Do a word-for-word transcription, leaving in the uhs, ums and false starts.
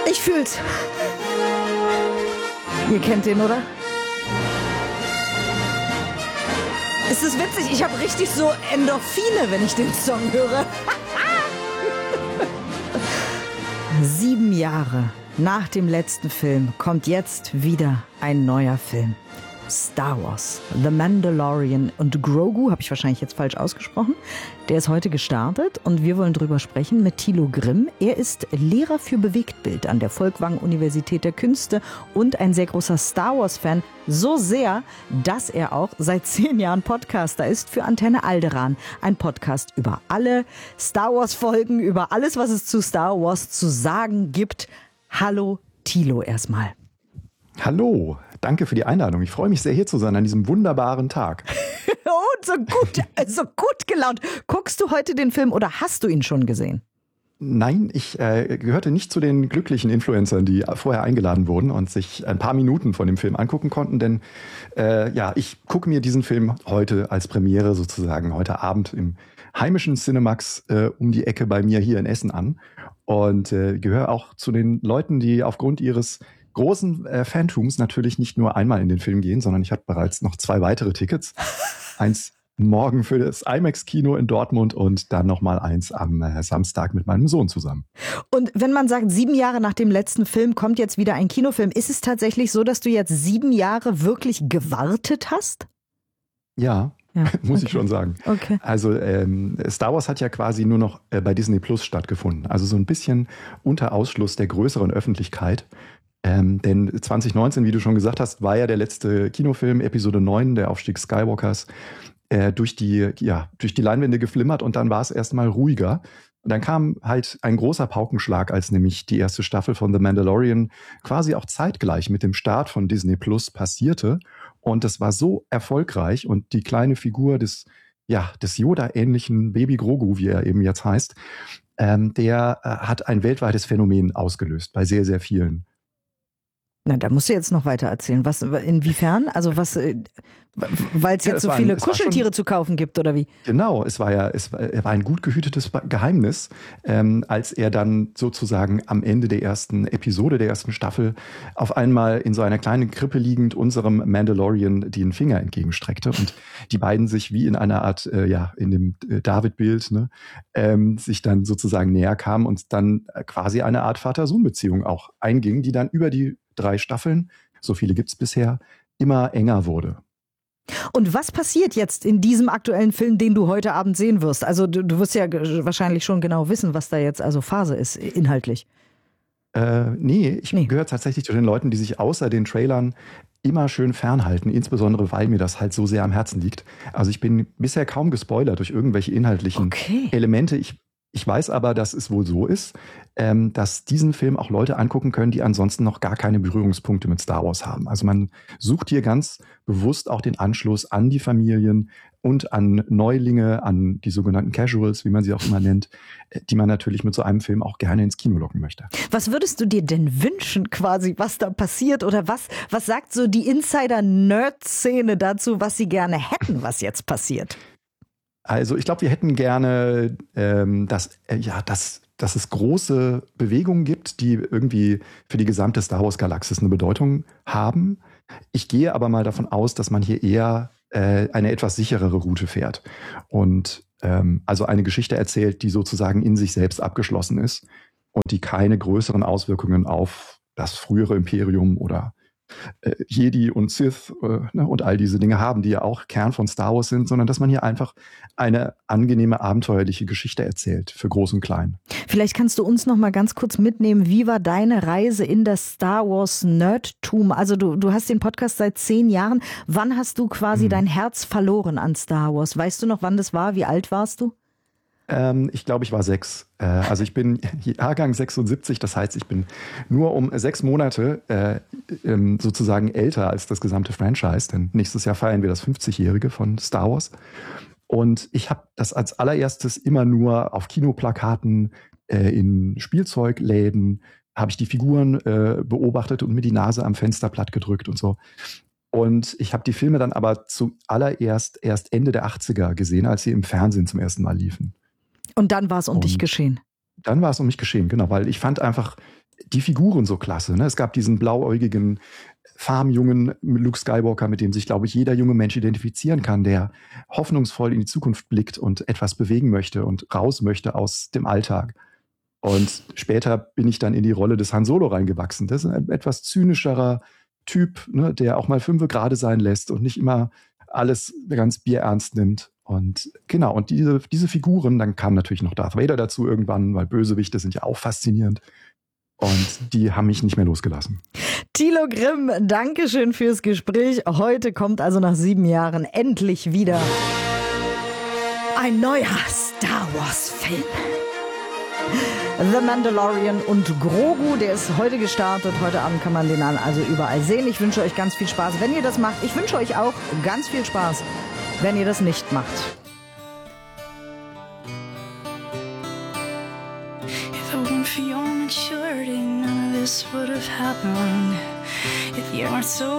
Ich fühl's. Ihr kennt den, oder? Es ist witzig, ich habe richtig so Endorphine, wenn ich den Song höre. Sieben Jahre nach dem letzten Film kommt jetzt wieder ein neuer Film. Star Wars, The Mandalorian und Grogu, habe ich wahrscheinlich jetzt falsch ausgesprochen, der ist heute gestartet und wir wollen drüber sprechen mit Thilo Grimm. Er ist Lehrer für Bewegtbild an der Folkwang-Universität der Künste und ein sehr großer Star Wars-Fan, so sehr, dass er auch seit zehn Jahren Podcaster ist für Antenne Alderan. Ein Podcast über alle Star Wars-Folgen, über alles, was es zu Star Wars zu sagen gibt. Hallo Thilo erstmal. Hallo, danke für die Einladung. Ich freue mich sehr, hier zu sein an diesem wunderbaren Tag. Oh, so gut, so gut gelaunt. Guckst du heute den Film oder hast du ihn schon gesehen? Nein, ich äh, gehörte nicht zu den glücklichen Influencern, die vorher eingeladen wurden und sich ein paar Minuten von dem Film angucken konnten. Denn äh, ja, ich gucke mir diesen Film heute als Premiere sozusagen heute Abend im heimischen Cinemax äh, um die Ecke bei mir hier in Essen an. Und äh, gehöre auch zu den Leuten, die aufgrund ihres großen äh, Fantums natürlich nicht nur einmal in den Film gehen, sondern ich habe bereits noch zwei weitere Tickets. Eins morgen für das IMAX-Kino in Dortmund und dann nochmal eins am äh, Samstag mit meinem Sohn zusammen. Und wenn man sagt, sieben Jahre nach dem letzten Film kommt jetzt wieder ein Kinofilm, ist es tatsächlich so, dass du jetzt sieben Jahre wirklich gewartet hast? Ja. Ja, muss okay. ich schon sagen. Okay. Also ähm, Star Wars hat ja quasi nur noch äh, bei Disney Plus stattgefunden. Also so ein bisschen unter Ausschluss der größeren Öffentlichkeit. Ähm, denn zwanzig neunzehn, wie du schon gesagt hast, war ja der letzte Kinofilm, Episode neun, der Aufstieg Skywalkers, äh, durch die, ja, durch die Leinwände geflimmert und dann war es erstmal ruhiger. Und dann kam halt ein großer Paukenschlag, als nämlich die erste Staffel von The Mandalorian quasi auch zeitgleich mit dem Start von Disney Plus passierte. Und das war so erfolgreich und die kleine Figur des, ja, des Yoda-ähnlichen Baby Grogu, wie er eben jetzt heißt, ähm, der äh, hat ein weltweites Phänomen ausgelöst bei sehr, sehr vielen. Na, da musst du jetzt noch weiter erzählen. Was, inwiefern? Also was, weil es jetzt ja, so viele ein, Kuscheltiere schon, zu kaufen gibt, oder wie? Genau, es war ja, es war, er war ein gut gehütetes Geheimnis, ähm, als er dann sozusagen am Ende der ersten Episode, der ersten Staffel, auf einmal in so einer kleinen Krippe liegend unserem Mandalorian den Finger entgegenstreckte und die beiden sich wie in einer Art, äh, ja, in dem äh, David-Bild, ne, ähm, sich dann sozusagen näher kamen und dann quasi eine Art Vater-Sohn-Beziehung auch einging, die dann über die drei Staffeln, so viele gibt es bisher, immer enger wurde. Und was passiert jetzt in diesem aktuellen Film, den du heute Abend sehen wirst? Also du, du wirst ja wahrscheinlich schon genau wissen, was da jetzt also Phase ist, inhaltlich. Äh, nee, ich nee. gehöre tatsächlich zu den Leuten, die sich außer den Trailern immer schön fernhalten, insbesondere weil mir das halt so sehr am Herzen liegt. Also ich bin bisher kaum gespoilert durch irgendwelche inhaltlichen okay. Elemente. Ich Ich weiß aber, dass es wohl so ist, ähm, dass diesen Film auch Leute angucken können, die ansonsten noch gar keine Berührungspunkte mit Star Wars haben. Also man sucht hier ganz bewusst auch den Anschluss an die Familien und an Neulinge, an die sogenannten Casuals, wie man sie auch immer nennt, die man natürlich mit so einem Film auch gerne ins Kino locken möchte. Was würdest du dir denn wünschen quasi, was da passiert? Oder was, was sagt so die Insider-Nerd-Szene dazu, was sie gerne hätten, was jetzt passiert? Also ich glaube, wir hätten gerne, ähm, dass, äh, ja, dass, dass es große Bewegungen gibt, die irgendwie für die gesamte Star Wars-Galaxis eine Bedeutung haben. Ich gehe aber mal davon aus, dass man hier eher äh, eine etwas sicherere Route fährt und ähm, also eine Geschichte erzählt, die sozusagen in sich selbst abgeschlossen ist und die keine größeren Auswirkungen auf das frühere Imperium oder Äh, Jedi und Sith äh, ne, und all diese Dinge haben, die ja auch Kern von Star Wars sind, sondern dass man hier einfach eine angenehme, abenteuerliche Geschichte erzählt, für Groß und Klein. Vielleicht kannst du uns noch mal ganz kurz mitnehmen, wie war deine Reise in das Star Wars Nerdtum? Also du, du hast den Podcast seit zehn Jahren. Wann hast du quasi hm. dein Herz verloren an Star Wars? Weißt du noch, wann das war? Wie alt warst du? Ähm, ich glaube, ich war sechs. Äh, also ich bin Jahrgang sechsundsiebzig, das heißt, ich bin nur um sechs Monate äh, ähm, sozusagen älter als das gesamte Franchise, denn nächstes Jahr feiern wir das fünfzigjährige von Star Wars. Und ich habe das als allererstes immer nur auf Kinoplakaten, äh, in Spielzeugläden, habe ich die Figuren äh, beobachtet und mir die Nase am Fenster platt gedrückt und so. Und ich habe die Filme dann aber zuallererst erst Ende der achtziger gesehen, als sie im Fernsehen zum ersten Mal liefen. Und dann war es um und dich geschehen? Dann war es um mich geschehen, genau, weil ich fand einfach die Figuren so klasse. Ne? Es gab diesen blauäugigen Farmjungen Luke Skywalker, mit dem sich, glaube ich, jeder junge Mensch identifizieren kann, der hoffnungsvoll in die Zukunft blickt und etwas bewegen möchte und raus möchte aus dem Alltag. Und später bin ich dann in die Rolle des Han Solo reingewachsen. Das ist ein etwas zynischerer Typ, ne, der auch mal fünfe gerade sein lässt und nicht immer alles ganz bierernst nimmt. Und genau, und diese, diese Figuren, dann kam natürlich noch Darth Vader dazu irgendwann, weil Bösewichte sind ja auch faszinierend. Und die haben mich nicht mehr losgelassen. Thilo Grimm, danke schön fürs Gespräch. Heute kommt also nach sieben Jahren endlich wieder ein neuer Star Wars Film. The Mandalorian und Grogu, der ist heute gestartet. Heute Abend kann man den also überall sehen. Ich wünsche euch ganz viel Spaß, wenn ihr das macht. Ich wünsche euch auch ganz viel Spaß, wenn ihr das nicht macht. If it weren't for your maturity, none of this would have happened. If you weren't so